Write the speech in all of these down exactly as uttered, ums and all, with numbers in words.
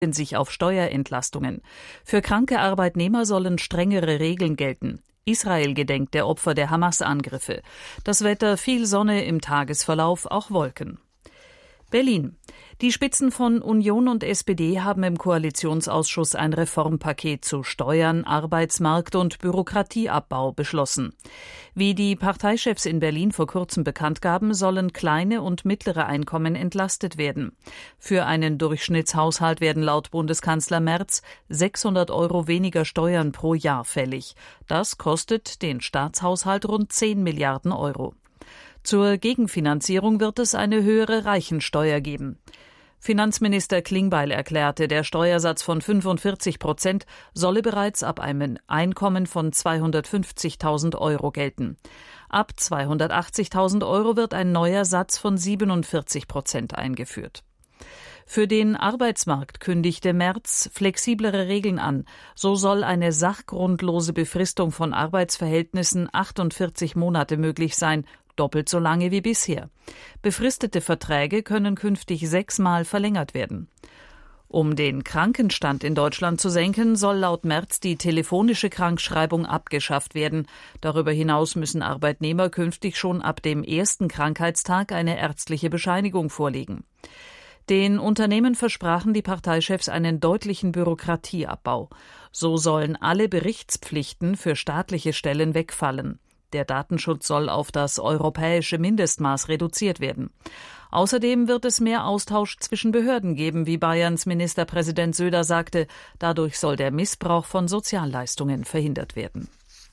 sich auf Steuerentlastungen. Für kranke Arbeitnehmer sollen strengere Regeln gelten. Israel gedenkt der Opfer der Hamas-Angriffe. Das Wetter: viel Sonne, im Tagesverlauf auch Wolken. Berlin. Die Spitzen von Union und S P D haben im Koalitionsausschuss ein Reformpaket zu Steuern, Arbeitsmarkt und Bürokratieabbau beschlossen. Wie die Parteichefs in Berlin vor kurzem bekannt gaben, sollen kleine und mittlere Einkommen entlastet werden. Für einen Durchschnittshaushalt werden laut Bundeskanzler Merz sechshundert Euro weniger Steuern pro Jahr fällig. Das kostet den Staatshaushalt rund zehn Milliarden Euro. Zur Gegenfinanzierung wird es eine höhere Reichensteuer geben. Finanzminister Klingbeil erklärte, der Steuersatz von fünfundvierzig Prozent solle bereits ab einem Einkommen von zweihundertfünfzigtausend Euro gelten. Ab zweihundertachtzigtausend Euro wird ein neuer Satz von siebenundvierzig Prozent eingeführt. Für den Arbeitsmarkt kündigte Merz flexiblere Regeln an. So soll eine sachgrundlose Befristung von Arbeitsverhältnissen achtundvierzig Monate möglich sein, doppelt so lange wie bisher. Befristete Verträge können künftig sechsmal verlängert werden. Um den Krankenstand in Deutschland zu senken, soll laut Merz die telefonische Krankschreibung abgeschafft werden. Darüber hinaus müssen Arbeitnehmer künftig schon ab dem ersten Krankheitstag eine ärztliche Bescheinigung vorlegen. Den Unternehmen versprachen die Parteichefs einen deutlichen Bürokratieabbau. So sollen alle Berichtspflichten für staatliche Stellen wegfallen. Der Datenschutz soll auf das europäische Mindestmaß reduziert werden. Außerdem wird es mehr Austausch zwischen Behörden geben, wie Bayerns Ministerpräsident Söder sagte. Dadurch soll der Missbrauch von Sozialleistungen verhindert werden.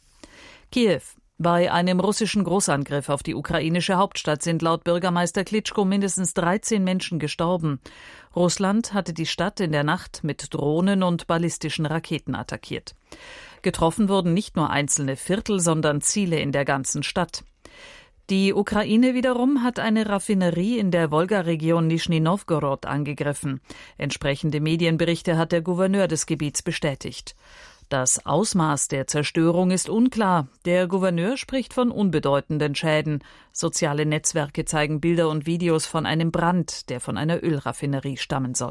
Kiew. Bei einem russischen Großangriff auf die ukrainische Hauptstadt sind laut Bürgermeister Klitschko mindestens dreizehn Menschen gestorben. Russland hatte die Stadt in der Nacht mit Drohnen und ballistischen Raketen attackiert. Getroffen wurden nicht nur einzelne Viertel, sondern Ziele in der ganzen Stadt. Die Ukraine wiederum hat eine Raffinerie in der Wolga-Region Nischni Nowgorod angegriffen. Entsprechende Medienberichte hat der Gouverneur des Gebiets bestätigt. Das Ausmaß der Zerstörung ist unklar. Der Gouverneur spricht von unbedeutenden Schäden. Soziale Netzwerke zeigen Bilder und Videos von einem Brand, der von einer Ölraffinerie stammen soll.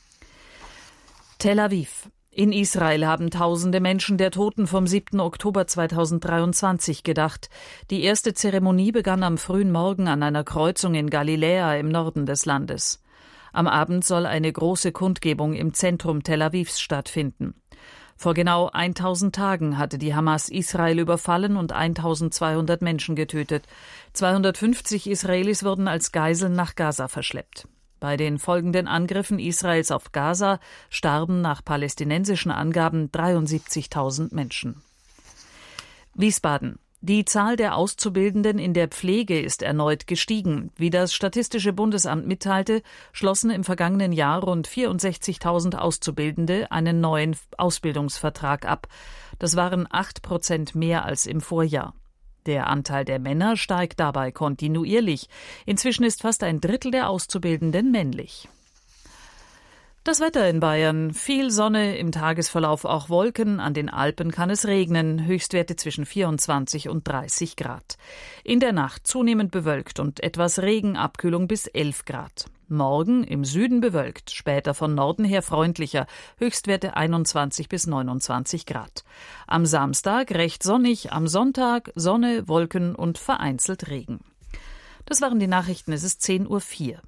Tel Aviv. In Israel haben tausende Menschen der Toten vom siebten Oktober zweitausenddreiundzwanzig gedacht. Die erste Zeremonie begann am frühen Morgen an einer Kreuzung in Galiläa im Norden des Landes. Am Abend soll eine große Kundgebung im Zentrum Tel Avivs stattfinden. Vor genau tausend Tagen hatte die Hamas Israel überfallen und eintausendzweihundert Menschen getötet. zweihundertfünfzig Israelis wurden als Geiseln nach Gaza verschleppt. Bei den folgenden Angriffen Israels auf Gaza starben nach palästinensischen Angaben dreiundsiebzigtausend Menschen. Wiesbaden. Die Zahl der Auszubildenden in der Pflege ist erneut gestiegen. Wie das Statistische Bundesamt mitteilte, schlossen im vergangenen Jahr rund vierundsechzigtausend Auszubildende einen neuen Ausbildungsvertrag ab. Das waren acht Prozent mehr als im Vorjahr. Der Anteil der Männer steigt dabei kontinuierlich. Inzwischen ist fast ein Drittel der Auszubildenden männlich. Das Wetter in Bayern: viel Sonne, im Tagesverlauf auch Wolken, an den Alpen kann es regnen, Höchstwerte zwischen vierundzwanzig und dreißig Grad. In der Nacht zunehmend bewölkt und etwas Regen, Abkühlung bis elf Grad. Morgen im Süden bewölkt, später von Norden her freundlicher, Höchstwerte einundzwanzig bis neunundzwanzig Grad. Am Samstag recht sonnig, am Sonntag Sonne, Wolken und vereinzelt Regen. Das waren die Nachrichten, es ist zehn Uhr vier.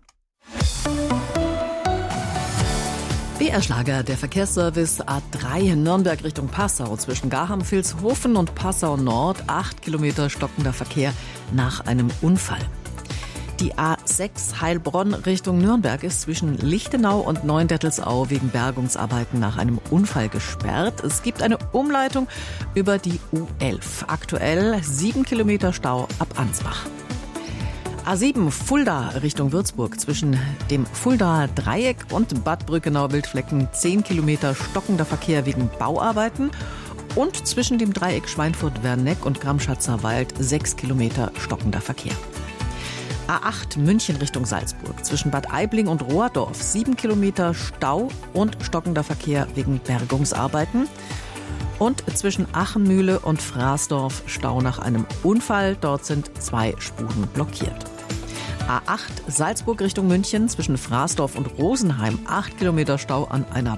B R-Schlager, der Verkehrsservice A drei Nürnberg Richtung Passau zwischen Garham-Vilshofen und Passau Nord. Acht Kilometer stockender Verkehr nach einem Unfall. Die A sechs Heilbronn Richtung Nürnberg ist zwischen Lichtenau und Neundettelsau wegen Bergungsarbeiten nach einem Unfall gesperrt. Es gibt eine Umleitung über die U elf. Aktuell sieben Kilometer Stau ab Ansbach. A sieben Fulda Richtung Würzburg zwischen dem Fuldaer Dreieck und Bad Brückenau-Wildflecken zehn Kilometer stockender Verkehr wegen Bauarbeiten und zwischen dem Dreieck Schweinfurt-Werneck und Gramschatzer Wald sechs Kilometer stockender Verkehr. A acht München Richtung Salzburg zwischen Bad Aibling und Rohrdorf sieben Kilometer Stau und stockender Verkehr wegen Bergungsarbeiten. Und zwischen Achenmühle und Fraßdorf Stau nach einem Unfall. Dort sind zwei Spuren blockiert. A acht Salzburg Richtung München zwischen Fraßdorf und Rosenheim. acht Kilometer Stau an einer